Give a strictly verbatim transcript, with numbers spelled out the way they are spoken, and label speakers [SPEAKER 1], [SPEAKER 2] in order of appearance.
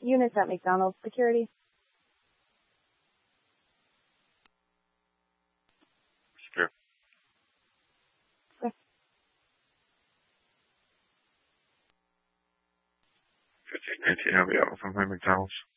[SPEAKER 1] units at McDonald's security.
[SPEAKER 2] Sure.
[SPEAKER 1] Okay.
[SPEAKER 2] fifteen nineteen, I'll be out with my McDonald's.